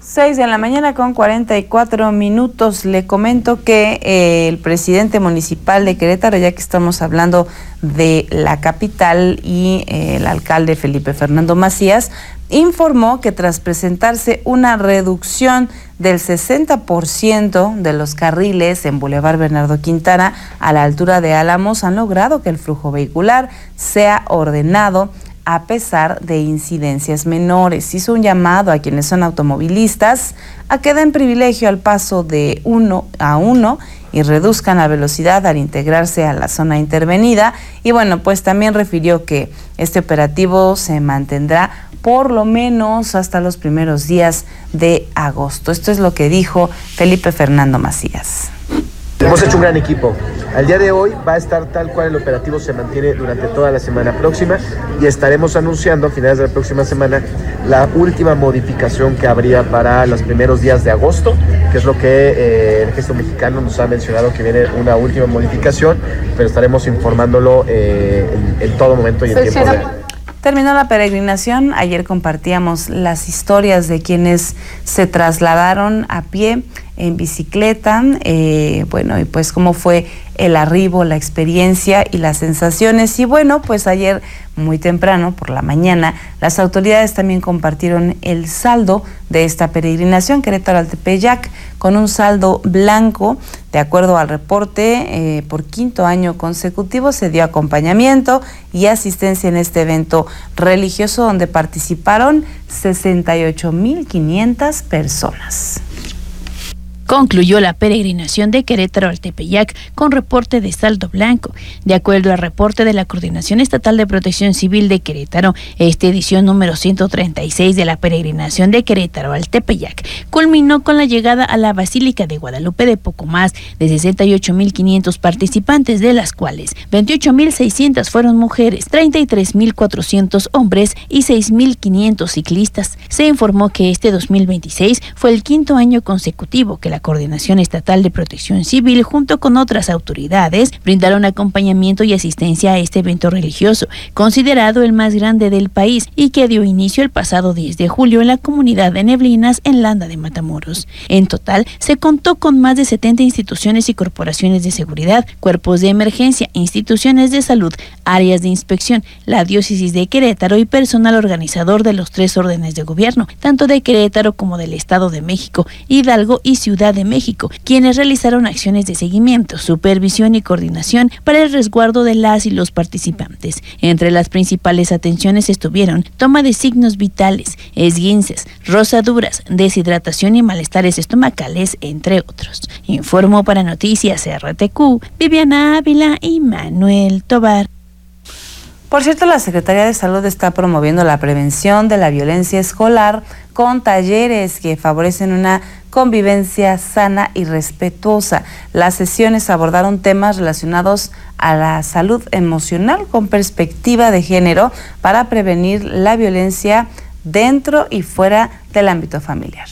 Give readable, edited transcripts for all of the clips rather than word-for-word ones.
6:44 a.m. Le comento que el presidente municipal de Querétaro, ya que estamos hablando de la capital, y el alcalde Felipe Fernando Macías, informó que tras presentarse una reducción del 60% de los carriles en Boulevard Bernardo Quintana a la altura de Álamos, han logrado que el flujo vehicular sea ordenado a pesar de incidencias menores. Hizo un llamado a quienes son automovilistas a que den privilegio al paso de 1 a 1 y reduzcan la velocidad al integrarse a la zona intervenida. Y bueno, pues también refirió que este operativo se mantendrá por lo menos hasta los primeros días de agosto. Esto es lo que dijo Felipe Fernando Macías. Hemos hecho un gran equipo. Al día de hoy va a estar tal cual el operativo se mantiene durante toda la semana próxima y estaremos anunciando a finales de la próxima semana la última modificación que habría para los primeros días de agosto, que es lo que el Ejército Mexicano nos ha mencionado que viene una última modificación, pero estaremos informándolo en todo momento y en tiempo real. Terminó la peregrinación. Ayer compartíamos las historias de quienes se trasladaron a pie, en bicicleta, bueno, y pues cómo fue el arribo, la experiencia y las sensaciones. Y bueno, pues ayer muy temprano, por la mañana, las autoridades también compartieron el saldo de esta peregrinación Querétaro al Tepeyac, con un saldo blanco. De acuerdo al reporte, por quinto año consecutivo se dio acompañamiento y asistencia en este evento religioso donde participaron 68,500 personas. Concluyó la peregrinación de Querétaro al Tepeyac con reporte de saldo blanco. De acuerdo al reporte de la Coordinación Estatal de Protección Civil de Querétaro, esta edición número 136 de la peregrinación de Querétaro al Tepeyac culminó con la llegada a la Basílica de Guadalupe de poco más de 68,500 participantes, de las cuales 28,600 fueron mujeres, 33,400 hombres y 6,500 ciclistas. Se informó que este 2026 fue el quinto año consecutivo que la Coordinación Estatal de Protección Civil, junto con otras autoridades, brindaron acompañamiento y asistencia a este evento religioso, considerado el más grande del país y que dio inicio el pasado 10 de julio en la comunidad de Neblinas, en Landa de Matamoros. En total, se contó con más de 70 instituciones y corporaciones de seguridad, cuerpos de emergencia, instituciones de salud, áreas de inspección, la diócesis de Querétaro y personal organizador de los 3 órdenes de gobierno, tanto de Querétaro como del Estado de México, Hidalgo y Ciudad de México, quienes realizaron acciones de seguimiento, supervisión y coordinación para el resguardo de las y los participantes. Entre las principales atenciones estuvieron toma de signos vitales, esguinces, rosaduras, deshidratación y malestares estomacales, entre otros. Informó para Noticias RTQ, Viviana Ávila y Manuel Tobar. Por cierto, la Secretaría de Salud está promoviendo la prevención de la violencia escolar con talleres que favorecen una convivencia sana y respetuosa. Las sesiones abordaron temas relacionados a la salud emocional con perspectiva de género para prevenir la violencia dentro y fuera del ámbito familiar.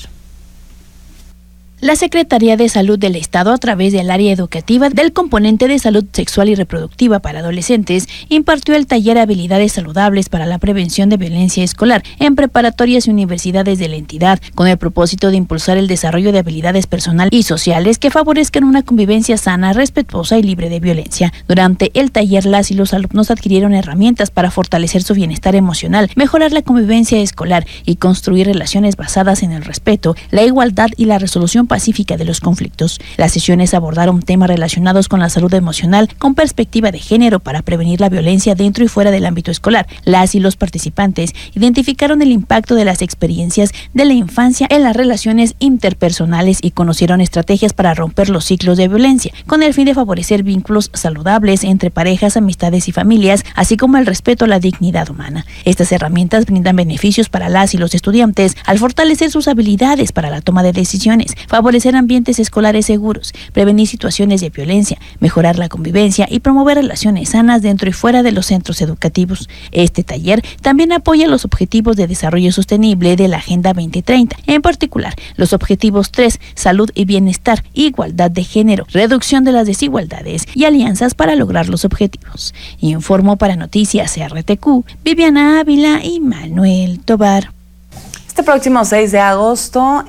La Secretaría de Salud del Estado, a través del área educativa del componente de salud sexual y reproductiva para adolescentes, impartió el taller Habilidades Saludables para la Prevención de Violencia Escolar en preparatorias y universidades de la entidad, con el propósito de impulsar el desarrollo de habilidades personales y sociales que favorezcan una convivencia sana, respetuosa y libre de violencia. Durante el taller, las y los alumnos adquirieron herramientas para fortalecer su bienestar emocional, mejorar la convivencia escolar y construir relaciones basadas en el respeto, la igualdad y la resolución pacífica de los conflictos. Las sesiones abordaron temas relacionados con la salud emocional con perspectiva de género para prevenir la violencia dentro y fuera del ámbito escolar. Las y los participantes identificaron el impacto de las experiencias de la infancia en las relaciones interpersonales y conocieron estrategias para romper los ciclos de violencia, con el fin de favorecer vínculos saludables entre parejas, amistades y familias, así como el respeto a la dignidad humana. Estas herramientas brindan beneficios para las y los estudiantes al fortalecer sus habilidades para la toma de decisiones, favorecer ambientes escolares seguros, prevenir situaciones de violencia, mejorar la convivencia y promover relaciones sanas dentro y fuera de los centros educativos. Este taller también apoya los objetivos de desarrollo sostenible de la Agenda 2030, en particular los objetivos 3, salud y bienestar, igualdad de género, reducción de las desigualdades y alianzas para lograr los objetivos. Informó para Noticias RTQ, Viviana Ávila y Manuel Tobar. Este próximo 6 de agosto